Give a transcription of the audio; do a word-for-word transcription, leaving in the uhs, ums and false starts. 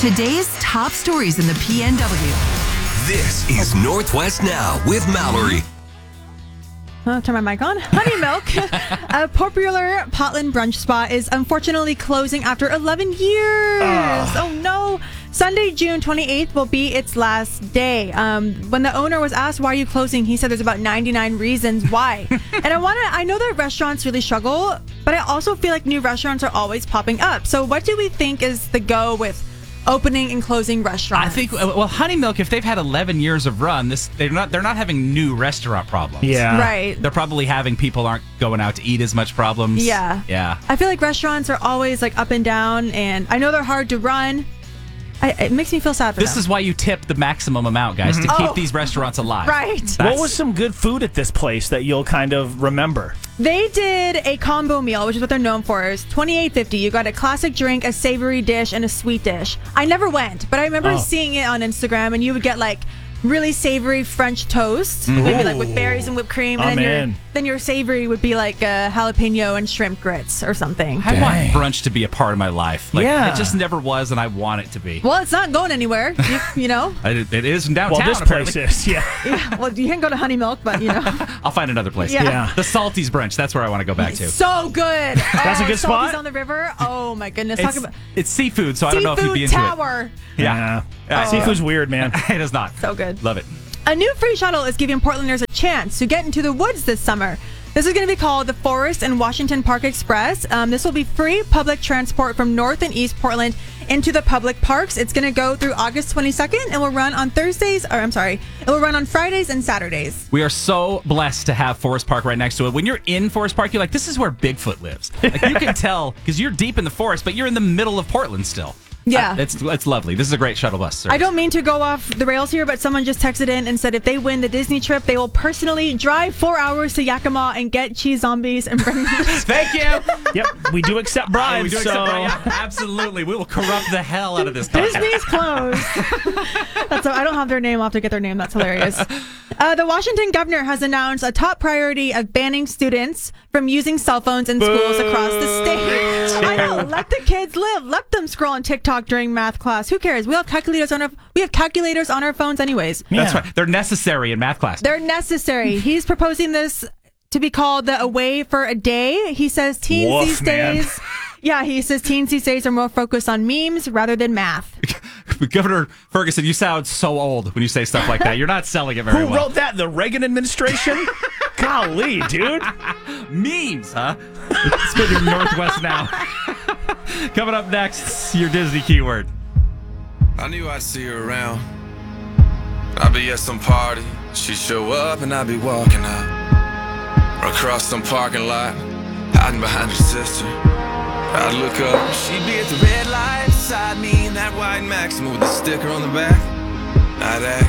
Today's top stories in the P N W. This is Northwest Now with Mallory. I'll turn my mic on. Honey Milk, a popular Portland brunch spot, is unfortunately closing after eleven years. Uh. Oh no. Sunday, June twenty-eighth will be its last day. Um, when the owner was asked, why are you closing? He said there's about ninety-nine reasons why. And I want to, I know that restaurants really struggle, but I also feel like new restaurants are always popping up. So what do we think is the go with opening and closing restaurants? I think, well, Honey Milk, if they've had eleven years of run, this they're not they're not having new restaurant problems. Yeah. Right. They're probably having people aren't going out to eat as much problems. Yeah. Yeah. I feel like restaurants are always like up and down, and I know they're hard to run. I, it makes me feel sad for This them. is why you tip the maximum amount, guys, to keep Oh. these restaurants alive. Right. That's- What was some good food at this place that you'll kind of remember? They did a combo meal, which is what they're known for. It's twenty-eight fifty. You got a classic drink, a savory dish, and a sweet dish. I never went, but I remember Oh. seeing it on Instagram, and you would get like really savory French toast, maybe like with berries and whipped cream, and I'm then your in. then your savory would be like uh, jalapeno and shrimp grits or something. I Dang. want brunch to be a part of my life. Like, Yeah. It just never was, and I want it to be. Well, it's not going anywhere, you, you know. It, it is in downtown, Well, this apparently. place is, yeah. Yeah, well, you can go to Honey Milk, but you know, I'll find another place. Yeah. Yeah. The Salty's Brunch. That's where I want to go back to. so good. That's oh, a good Salty's spot? on the river. Oh my goodness, talk It's, about it's seafood, so I don't know if you'd be seafood into tower. it. Yeah. Yeah. Seafood's weird, man. It is not. So good. Love it. A new free shuttle is giving Portlanders a chance to get into the woods this summer. This is going to be called the Forest and Washington Park Express. Um, this will be free public transport from North and East Portland into the public parks. It's going to go through August twenty-second and will run on Thursdays, or I'm sorry, it will run on Fridays and Saturdays. We are so blessed to have Forest Park right next to it. When you're in Forest Park, you're like, this is where Bigfoot lives. Like, you can tell because you're deep in the forest, but you're in the middle of Portland still. Yeah. Uh, it's it's lovely. This is a great shuttle bus service. I don't mean to go off the rails here, but someone just texted in and said if they win the Disney trip, they will personally drive four hours to Yakima and get cheese zombies and bring them. Thank you. Yep, we do accept Uh, bribes, we do so... accept that, yeah, absolutely. We will corrupt the hell out of this country. Disney's closed. That's a, I don't have their name. I'll have to get their name. That's hilarious. Uh, the Washington governor has announced a top priority of banning students from using cell phones in schools across the state. I know. Let the kids live. Let them scroll on TikTok during math class. Who cares? We have calculators on our we have calculators on our phones anyways. That's Yeah. right. They're necessary in math class. They're necessary. He's proposing this to be called the Away for a Day. He says teens Woof, these man. days. Yeah, he says teens these days are more focused on memes rather than math. Governor Ferguson, you sound so old when you say stuff like that. You're not selling it very Who well. wrote that? The Reagan administration? Golly, dude. Memes, huh? It's been your Northwest Now. Coming up next, your Disney keyword. I knew I'd see her around. I'd be at some party, she'd show up and I'd be walking out. Or across some parking lot, hiding behind her sister. I'd look up, she'd be at the red light beside me in that white Maxima with a sticker on the back. I'd ask,